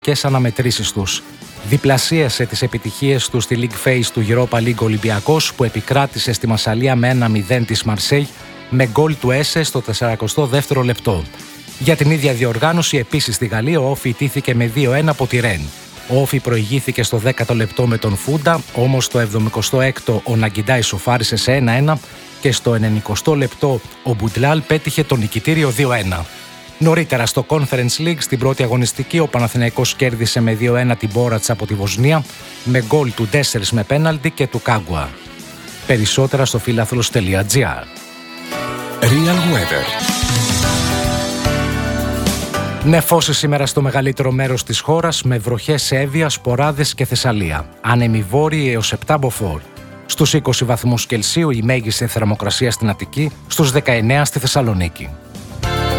αναμετρήσεις τους. Διπλασίασε τις επιτυχίες του στη League Phase του Europa League Ολυμπιακός, που επικράτησε στη Μασσαλία με 1-0 της Μαρσέιγ με γκολ του Έσε στο 42ο λεπτό. Για την ίδια διοργάνωση επίσης στη Γαλλία ο Όφι ιτήθηκε με 2-1 από τη Ρεν. Ο Όφι προηγήθηκε στο 10ο λεπτό με τον Φούντα, όμως στο 76ο ο Ναγκιντά ισοφάρισε σε 1-1 και στο 90ο λεπτό ο Μπουντλάλ πέτυχε το νικητήριο 2-1. Νωρίτερα στο Conference League στην πρώτη αγωνιστική ο Παναθηναϊκός κέρδισε με 2-1 την Μπόρατς από τη Βοσνία με γκολ του Ντέσσερς με πέναλτι και του Κάγκουα. Περισσότερα στο philathlos.gr. Real Weather. Νεφώσει σήμερα στο μεγαλύτερο μέρος της χώρας με βροχές σε Εύβοια, Σποράδες και Θεσσαλία. Άνεμοι βόρειοι έως 7 μποφόρ. Στους 20 βαθμούς Κελσίου η μέγιστη θερμοκρασία στην Αττική, στους 19 στη Θεσσαλονίκη.